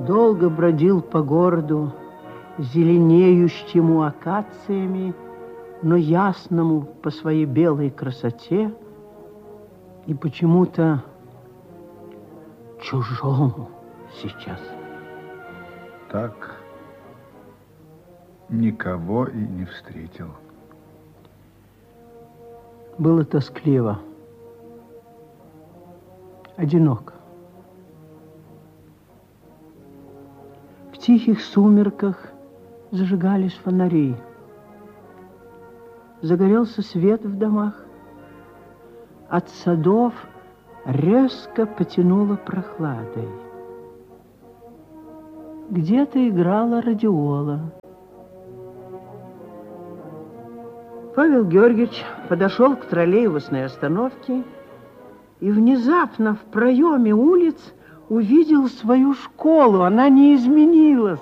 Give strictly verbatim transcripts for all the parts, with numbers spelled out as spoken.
долго бродил по городу, зеленеющему акациями, но ясному по своей белой красоте и почему-то чужому сейчас. Так никого и не встретил. Было тоскливо, одиноко. В тихих сумерках зажигались фонари. Загорелся свет в домах. От садов резко потянуло прохладой. Где-то играла радиола. Павел Георгиевич подошел к троллейбусной остановке и внезапно в проеме улиц увидел свою школу. Она не изменилась.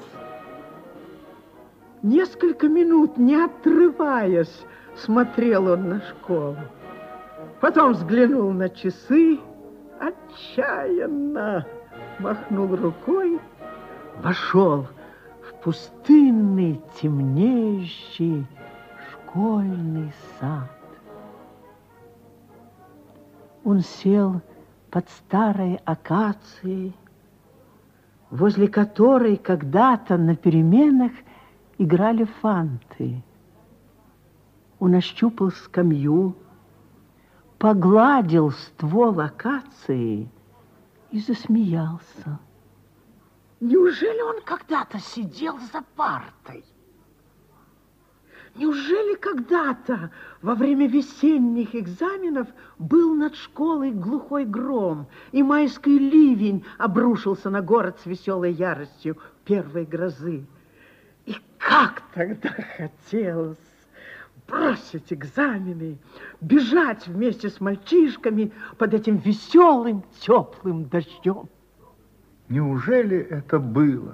Несколько минут, не отрываясь, смотрел он на школу. Потом взглянул на часы, отчаянно махнул рукой, вошел в пустынный, темнеющий школьный сад. Он сел под старой акацией, возле которой когда-то на переменах играли фанты. Он ощупал скамью, погладил ствол акации и засмеялся. Неужели он когда-то сидел за партой? Неужели когда-то во время весенних экзаменов был над школой глухой гром, и майский ливень обрушился на город с веселой яростью первой грозы? И как тогда хотелось бросить экзамены, бежать вместе с мальчишками под этим веселым, теплым дождем. Неужели это было?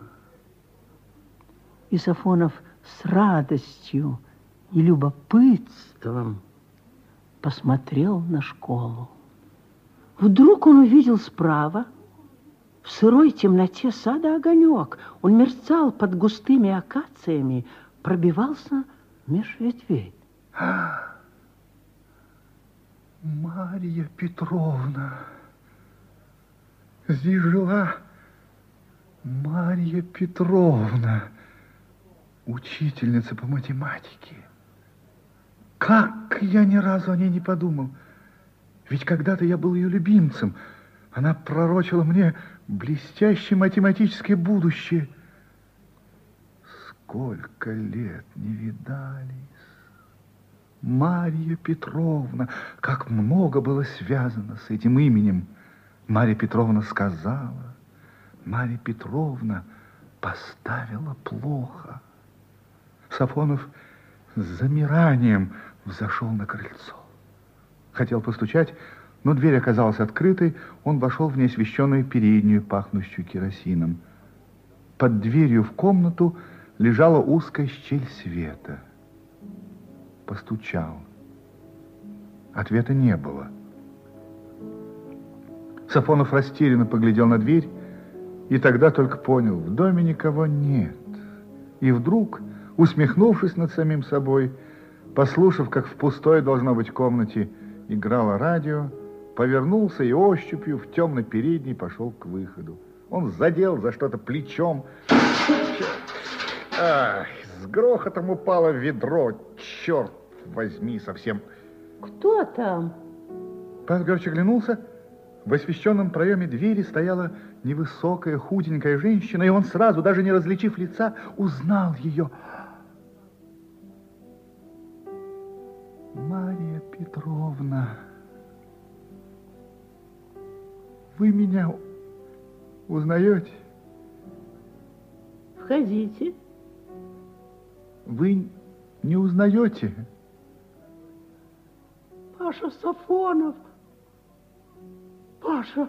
И Сафонов с радостью и любопытством посмотрел на школу. Вдруг он увидел справа, в сырой темноте сада, огонек. Он мерцал под густыми акациями, пробивался меж ветвей. А, Марья Петровна. Здесь жила Марья Петровна, учительница по математике. Как я ни разу о ней не подумал. Ведь когда-то я был ее любимцем. Она пророчила мне блестящее математическое будущее. Сколько лет не видались. Марья Петровна, как много было связано с этим именем. Марья Петровна сказала, Марья Петровна поставила плохо. Сафонов с замиранием взошел на крыльцо. Хотел постучать, но дверь оказалась открытой. Он вошел в неосвещенную переднюю, пахнущую керосином. Под дверью в комнату лежала узкая щель света. Постучал. Ответа не было. Сафонов растерянно поглядел на дверь и тогда только понял, в доме никого нет. И вдруг, усмехнувшись над самим собой, послушав, как в пустой, должно быть, комнате играло радио, повернулся и ощупью в темной передней пошел к выходу. Он задел за что-то плечом. Ах, с грохотом упало в ведро. Черт возьми, совсем. Кто там? Павел Георгиевич оглянулся. В освещенном проеме двери стояла невысокая, худенькая женщина, и он сразу, даже не различив лица, узнал ее. Марья Петровна, вы меня узнаете? Входите. Вы не узнаете? Паша Сафонов. Паша.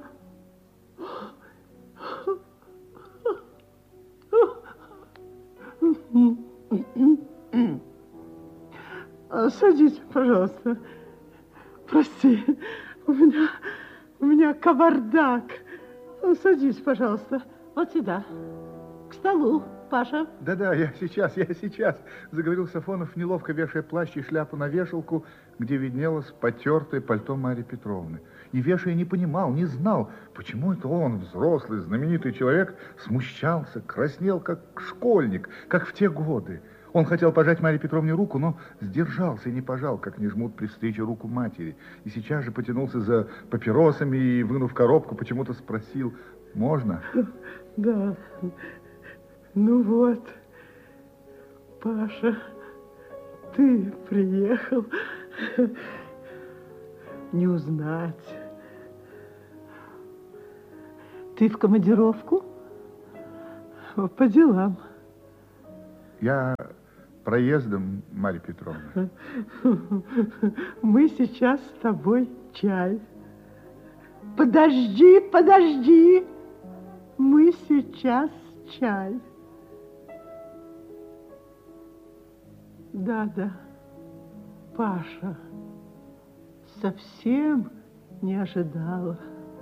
Садитесь, пожалуйста. Прости, у меня, у меня кавардак. Садись, пожалуйста, вот сюда. К столу, Паша. Да-да, я сейчас, я сейчас, заговорил Сафонов, неловко вешая плащ и шляпу на вешалку, где виднелось потертое пальто Марьи Петровны. И вешая не понимал, не знал, почему это он, взрослый, знаменитый человек, смущался, краснел, как школьник, как в те годы. Он хотел пожать Марье Петровне руку, но сдержался и не пожал, как не жмут при встрече руку матери. И сейчас же потянулся за папиросами и, вынув коробку, почему-то спросил: «Можно?» Да. Ну вот, Паша, ты приехал. Не узнать. Ты в командировку? По делам. Я проездом, Марья Петровна. Мы сейчас с тобой чай. Подожди, подожди. Мы сейчас чай. Да-да, Паша, совсем не ожидала.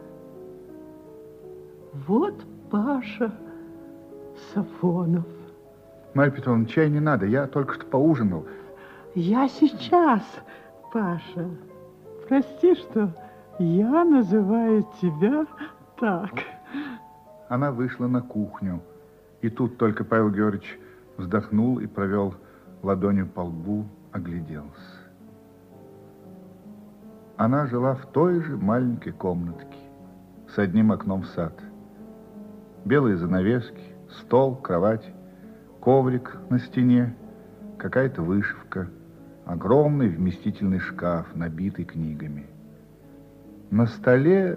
Вот Паша Сафонов. Марья Петровна, чай не надо, я только что поужинал. Я сейчас, Паша. Прости, что я называю тебя так. Она вышла на кухню, и тут только Павел Георгиевич вздохнул и провел ладонью по лбу, огляделся. Она жила в той же маленькой комнатке с одним окном в сад. Белые занавески, стол, кровать, коврик на стене, какая-то вышивка, огромный вместительный шкаф, набитый книгами. На столе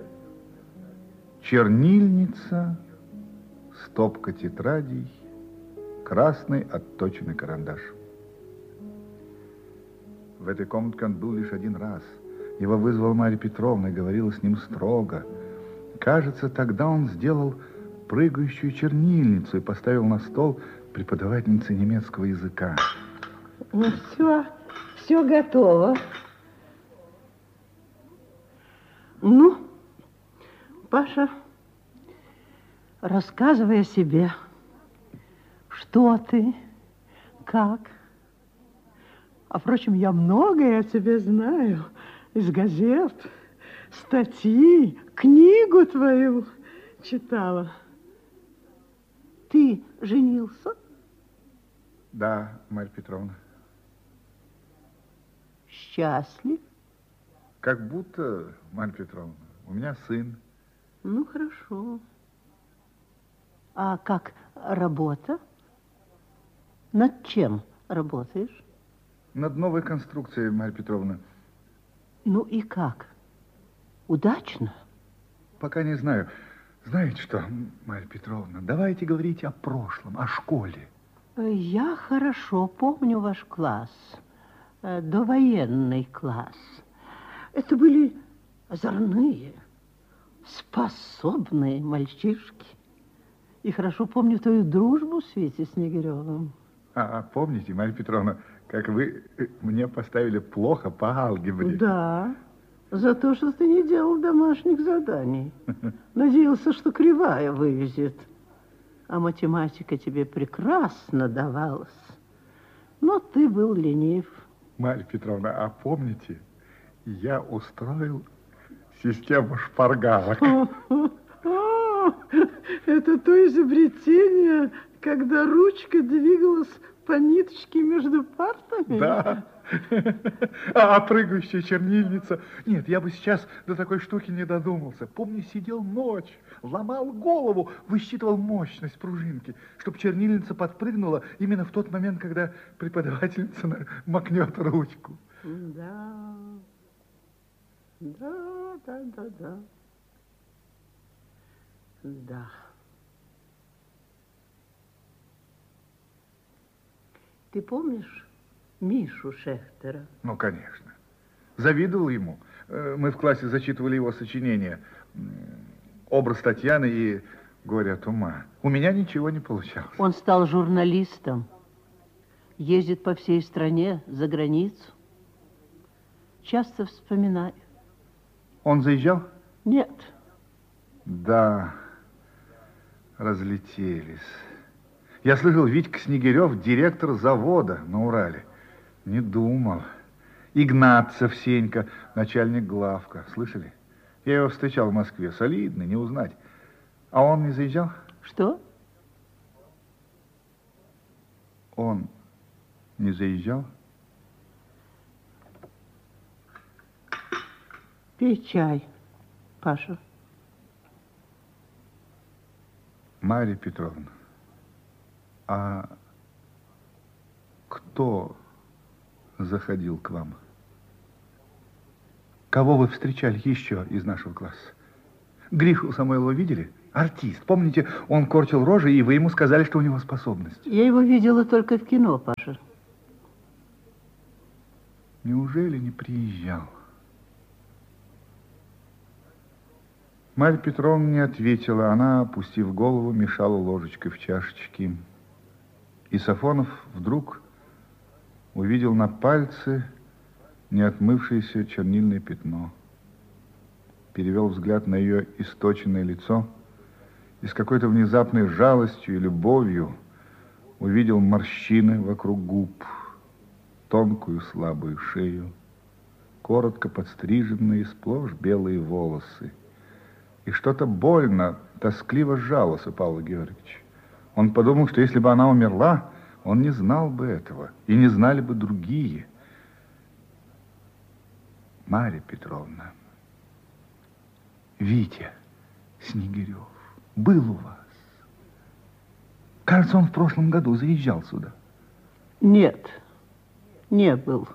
чернильница, стопка тетрадей, красный отточенный карандаш. В этой комнатке он был лишь один раз. Его вызвала Марья Петровна и говорила с ним строго. Кажется, тогда он сделал прыгающую чернильницу и поставил на стол преподавательнице немецкого языка. Ну, все, все готово. Ну, Паша, рассказывай о себе. Что ты, как? А, впрочем, я многое о тебе знаю. Из газет, статьи, книгу твою читала. Ты женился? Да, Марья Петровна. Счастлив? Как будто, Марья Петровна, у меня сын. Ну, хорошо. А как работа? Над чем работаешь? Над новой конструкцией, Марья Петровна. Ну и как? Удачно? Пока не знаю. Знаете что, Марья Петровна, давайте говорить о прошлом, о школе. Я хорошо помню ваш класс, довоенный класс. Это были озорные, способные мальчишки. И хорошо помню твою дружбу с Витей Снегиревым. А, помните, Марья Петровна, как вы мне поставили плохо по алгебре? Да, за то, что ты не делал домашних заданий. Надеялся, что кривая вывезет. А математика тебе прекрасно давалась. Но ты был ленив. Марья Петровна, а помните, я устроил систему шпаргалок. Это то изобретение, когда ручка двигалась по ниточке между партами? Да. А прыгающая чернильница? Нет, я бы сейчас до такой штуки не додумался. Помню, сидел ночь, ломал голову, высчитывал мощность пружинки, чтобы чернильница подпрыгнула именно в тот момент, когда преподавательница макнет ручку. Да, да, да, да, да. Да. Ты помнишь Мишу Шехтера? Ну, конечно. Завидовал ему. Мы в классе зачитывали его сочинения «Образ Татьяны» и «Горе от ума». У меня ничего не получалось. Он стал журналистом. Ездит по всей стране, за границу. Часто вспоминаю. Он заезжал? Нет. Да, разлетелись. Я слышал, Витька Снегирев директор завода на Урале. Не думал. Игнатцев Сенька, начальник главка. Слышали? Я его встречал в Москве. Солидный, не узнать. А он не заезжал? Что? Он не заезжал? Пей чай, Паша. Марья Петровна, а кто заходил к вам? Кого вы встречали еще из нашего класса? Гришу Самойлова видели? Артист. Помните, он корчил рожи, и вы ему сказали, что у него способность. Я его видела только в кино, Паша. Неужели не приезжал? Марья Петровна не ответила. Она, опустив голову, мешала ложечкой в чашечке. И Сафонов вдруг увидел на пальце неотмывшееся чернильное пятно. Перевел взгляд на ее источенное лицо и с какой-то внезапной жалостью и любовью увидел морщины вокруг губ, тонкую слабую шею, коротко подстриженные, сплошь белые волосы. И что-то больно, тоскливо сжалось у Павла Георгиевича. Он подумал, что если бы она умерла, он не знал бы этого, и не знали бы другие. Марья Петровна, Витя Снегирев был у вас? Кажется, он в прошлом году заезжал сюда. Нет, не был.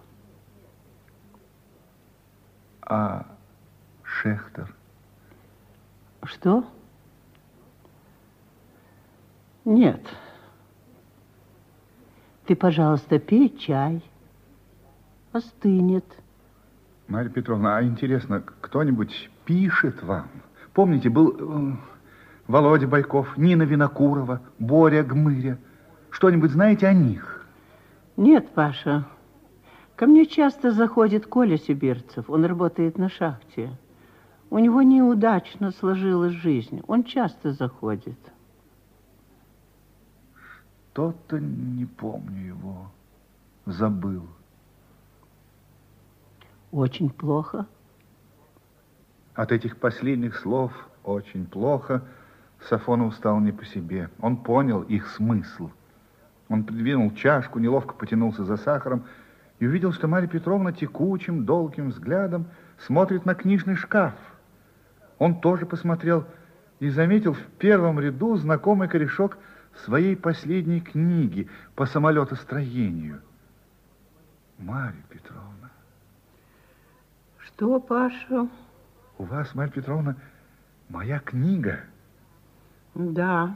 А Шехтер? Что? Нет. Ты, пожалуйста, пей чай. Остынет. Марья Петровна, а интересно, кто-нибудь пишет вам? Помните, был э, Володя Байков, Нина Винокурова, Боря Гмыря. Что-нибудь знаете о них? Нет, Паша. Ко мне часто заходит Коля Сибирцев. Он работает на шахте. У него неудачно сложилась жизнь. Он часто заходит. Что-то не помню его. Забыл. Очень плохо. От этих последних слов «очень плохо» Сафонов стал не по себе. Он понял их смысл. Он придвинул чашку, неловко потянулся за сахаром и увидел, что Марья Петровна текучим, долгим взглядом смотрит на книжный шкаф. Он тоже посмотрел и заметил в первом ряду знакомый корешок своей последней книги по самолетостроению. Марья Петровна. Что, Паша? У вас, Марья Петровна, моя книга. Да,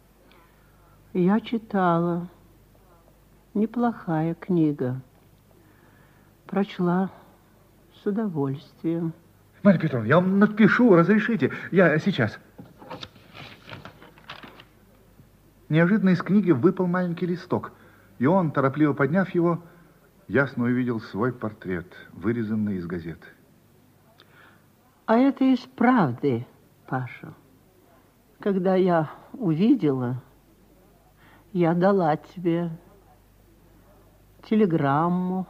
я читала. Неплохая книга. Прочла с удовольствием. Марья Петровна, я вам напишу, разрешите. Я сейчас. Неожиданно из книги выпал маленький листок, и он, торопливо подняв его, ясно увидел свой портрет, вырезанный из газеты. А это из правды, Паша. Когда я увидела, я дала тебе телеграмму.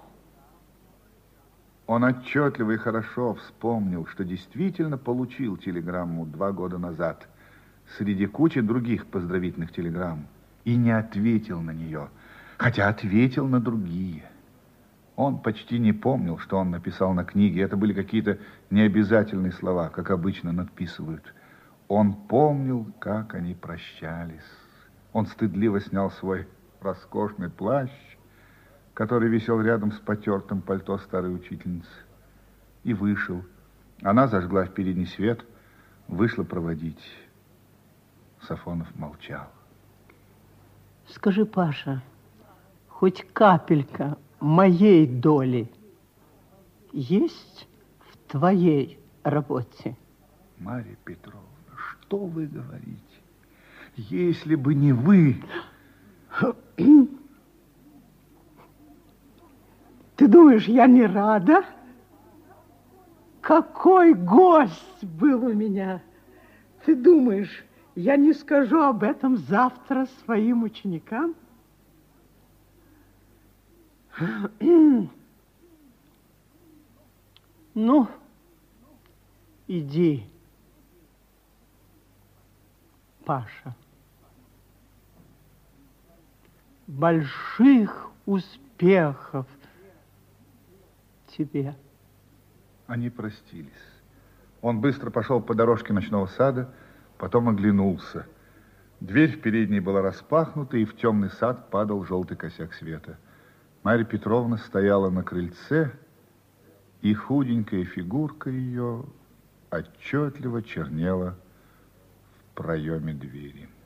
Он отчетливо и хорошо вспомнил, что действительно получил телеграмму два года назад среди кучи других поздравительных телеграмм и не ответил на нее, хотя ответил на другие. Он почти не помнил, что он написал на книге. Это были какие-то необязательные слова, как обычно надписывают. Он помнил, как они прощались. Он стыдливо снял свой роскошный плащ, который висел рядом с потертым пальто старой учительницы, и вышел. Она зажгла в передний свет, вышла проводить. Сафонов молчал. Скажи, Паша, хоть капелька моей доли есть в твоей работе? Марья Петровна, что вы говорите? Если бы не вы... Ты думаешь, я не рада? Какой гость был у меня! Ты думаешь, я не скажу об этом завтра своим ученикам? Ну, иди, Паша. Больших успехов тебе. Они простились. Он быстро пошел по дорожке ночного сада, потом оглянулся. Дверь в передней была распахнута, и в темный сад падал желтый косяк света. Марья Петровна стояла на крыльце, и худенькая фигурка ее отчетливо чернела в проеме двери.